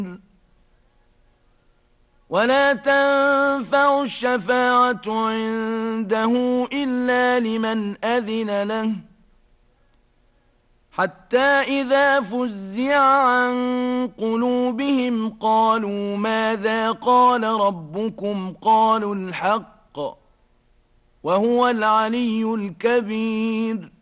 ولا تنفع الشفاعة عنده إلا لمن أذن له حتى إذا فزع عن قلوبهم قالوا ماذا قال ربكم قالوا الحق وهو العلي الكبير